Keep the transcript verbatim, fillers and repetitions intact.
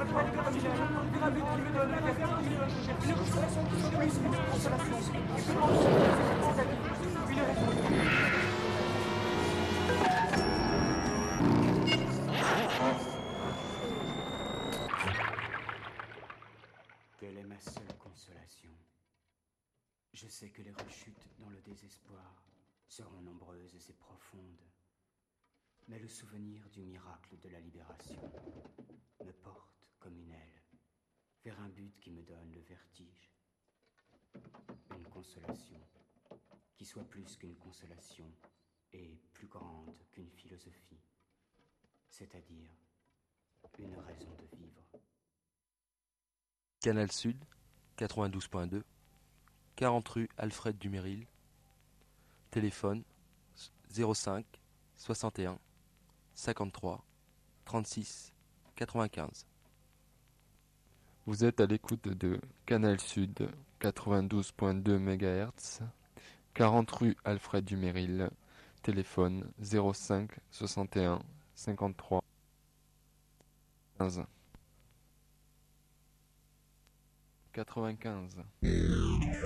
Quelle est ma seule consolation? Je sais que les rechutes dans le désespoir seront nombreuses et profondes, mais le souvenir du miracle de la libération me porte comme une aile vers un but qui me donne le vertige. Une consolation qui soit plus qu'une consolation et plus grande qu'une philosophie, c'est-à-dire une raison de vivre. Canal Sud, quatre-vingt-douze point deux, quarante rue Alfred Duméryl, téléphone zéro cinq soixante et un cinquante-trois trente-six quatre-vingt-quinze. Vous êtes à l'écoute de Canal Sud quatre-vingt-douze point deux mégahertz, quarante rue Alfred Duméryl, téléphone zéro cinq soixante et un cinquante-trois quinze. quatre-vingt-quinze.